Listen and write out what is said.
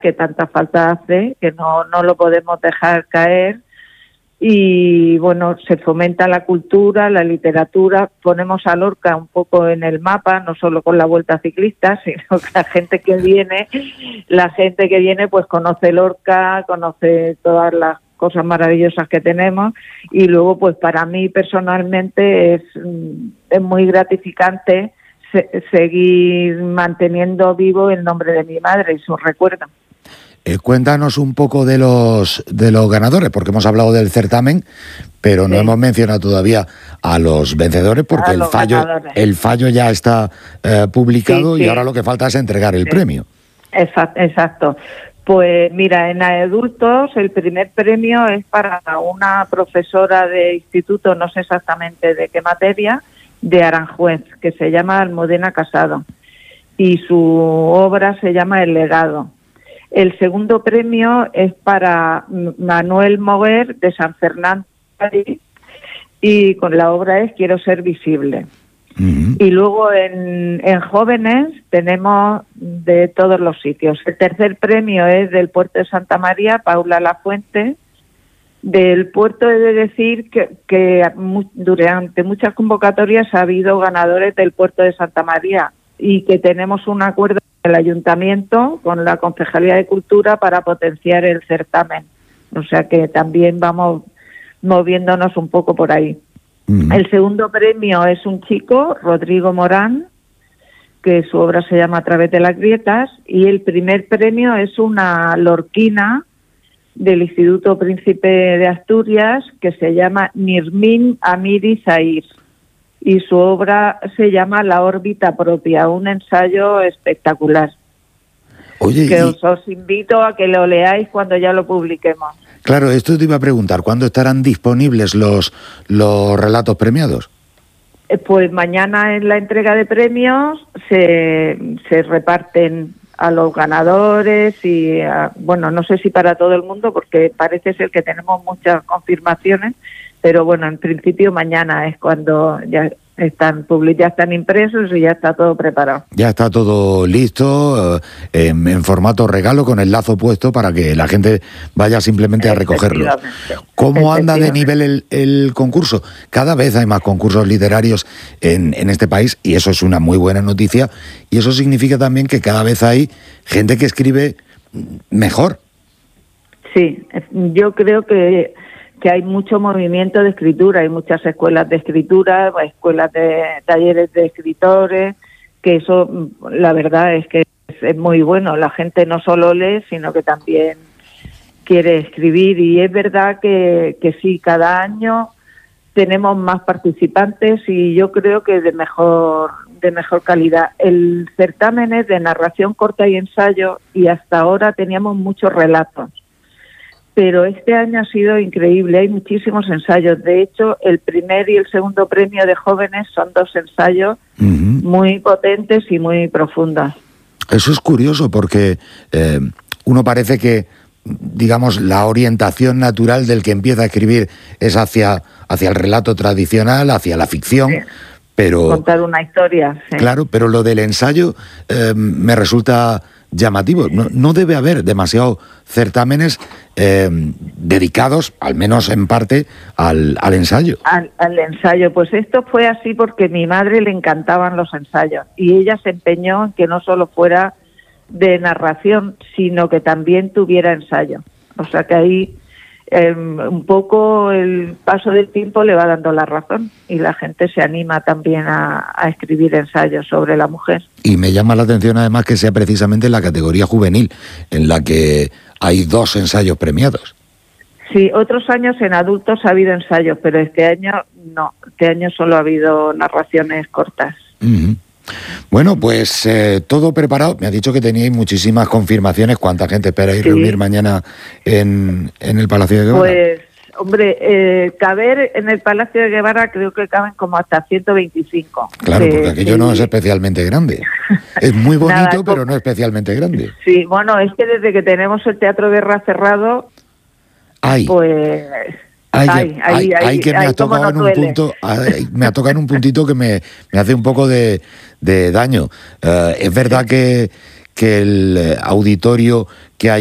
que tanta falta hace, que no lo podemos dejar caer. Y bueno, se fomenta la cultura, la literatura, ponemos a Lorca un poco en el mapa, no solo con la Vuelta Ciclista, sino que la gente que viene pues conoce Lorca, conoce todas las cosas maravillosas que tenemos, y luego pues para mí personalmente es muy gratificante seguir manteniendo vivo el nombre de mi madre y su recuerdo. Cuéntanos un poco de los ganadores, porque hemos hablado del certamen, pero no hemos mencionado todavía a los vencedores, porque el fallo ya está publicado y ahora lo que falta es entregar el premio. Exacto. Pues mira, en adultos el primer premio es para una profesora de instituto, no sé exactamente de qué materia, de Aranjuez, que se llama Almudena Casado, y su obra se llama El legado. El segundo premio es para Manuel Moguer, de San Fernando, y con la obra es Quiero ser visible. Uh-huh. Y luego en jóvenes tenemos de todos los sitios. El tercer premio es del puerto de Santa María, Paula Lafuente. Del puerto he de decir que durante muchas convocatorias ha habido ganadores del puerto de Santa María y que tenemos un acuerdo el ayuntamiento con la Concejalía de Cultura para potenciar el certamen, o sea que también vamos moviéndonos un poco por ahí. El segundo premio es un chico, Rodrigo Morán, que su obra se llama A través de las grietas, y el primer premio es una lorquina del Instituto Príncipe de Asturias que se llama Nirmin Amiri Zahir, y su obra se llama La órbita propia, un ensayo espectacular. Oye, que os invito a que lo leáis cuando ya lo publiquemos. Claro, esto te iba a preguntar, ¿cuándo estarán disponibles los relatos premiados? Pues mañana en la entrega de premios se reparten a los ganadores y, bueno, no sé si para todo el mundo, porque parece ser que tenemos muchas confirmaciones, pero bueno, en principio mañana es cuando ya están impresos y ya está todo preparado. Ya está todo listo, en formato regalo con el lazo puesto para que la gente vaya simplemente a recogerlo. ¿Cómo anda de nivel el concurso? Cada vez hay más concursos literarios en este país y eso es una muy buena noticia, y eso significa también que cada vez hay gente que escribe mejor. Sí, yo creo que hay mucho movimiento de escritura, hay muchas escuelas de escritura, escuelas de talleres de escritores, que eso la verdad es que es muy bueno. La gente no solo lee, sino que también quiere escribir, y es verdad que sí, cada año tenemos más participantes y yo creo que de mejor calidad. El certamen es de narración corta y ensayo, y hasta ahora teníamos muchos relatos. Pero este año ha sido increíble, hay muchísimos ensayos. De hecho, el primer y el segundo premio de jóvenes son dos ensayos muy potentes y muy profundos. Eso es curioso porque uno parece que, digamos, la orientación natural del que empieza a escribir es hacia el relato tradicional, hacia la ficción. Sí. Pero contar una historia. Sí. Claro, pero lo del ensayo me resulta llamativo. No debe haber demasiados certámenes dedicados, al menos en parte, al ensayo. Al ensayo. Pues esto fue así porque a mi madre le encantaban los ensayos y ella se empeñó en que no solo fuera de narración, sino que también tuviera ensayo. O sea que ahí un poco el paso del tiempo le va dando la razón y la gente se anima también a escribir ensayos sobre la mujer. Y me llama la atención además que sea precisamente la categoría juvenil, en la que hay dos ensayos premiados. Sí, otros años en adultos ha habido ensayos, pero este año no, este año solo ha habido narraciones cortas. Uh-huh. Bueno, pues todo preparado. Me ha dicho que teníais muchísimas confirmaciones. ¿Cuánta gente esperáis reunir mañana en el Palacio de Guevara? Pues, hombre, caber en el Palacio de Guevara creo que caben como hasta 125. Claro, porque aquello no es especialmente grande. Es muy bonito, pero no especialmente grande. Sí, bueno, es que desde que tenemos el Teatro Guerra cerrado, pues... que me ha tocado en un punto, me ha tocado en un puntito que me hace un poco de daño. Es verdad que que el auditorio que hay